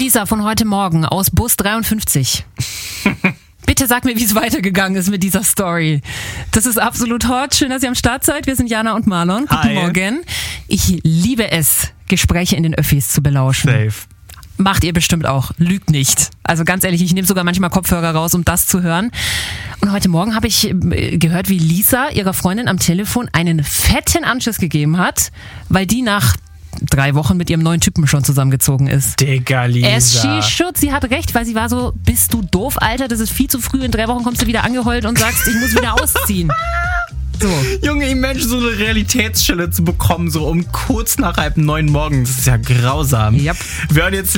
Lisa von heute Morgen aus Bus 53. Bitte sag mir, wie es weitergegangen ist mit dieser Story. Das ist absolut hot. Schön, dass ihr am Start seid. Wir sind Jana und Marlon. Guten Hi. Morgen. Ich liebe es, Gespräche in den Öffis zu belauschen. Safe. Macht ihr bestimmt auch. Lügt nicht. Also ganz ehrlich, ich nehme sogar manchmal Kopfhörer raus, um das zu hören. Und heute Morgen habe ich gehört, wie Lisa ihrer Freundin am Telefon einen fetten Anschiss gegeben hat, weil die nach 3 Wochen mit ihrem neuen Typen schon zusammengezogen ist. Digga, Lisa. Sie hat recht, weil sie war so, bist du doof, Alter, das ist viel zu früh, in 3 Wochen kommst du wieder angeheult und sagst, ich muss wieder ausziehen. So. Junge, Mensch, so eine Realitätsstelle zu bekommen, so um kurz nach 8:30 morgens, das ist ja grausam. Yep. Wir hören jetzt